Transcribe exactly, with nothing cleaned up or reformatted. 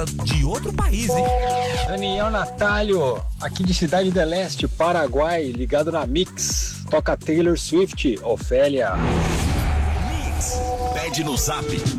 de outro país, hein? Daniel Natalio, aqui de Cidade do Leste, Paraguai, ligado na Mix. Toca Taylor Swift, Ofélia. Mix, pede no zap